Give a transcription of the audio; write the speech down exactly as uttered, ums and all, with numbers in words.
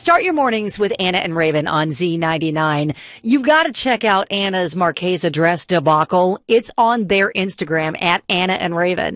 Start your mornings with Anna and Raven on Z ninety-nine. You've got to check out Anna's Marquesa dress debacle. It's on their Instagram at Anna and Raven.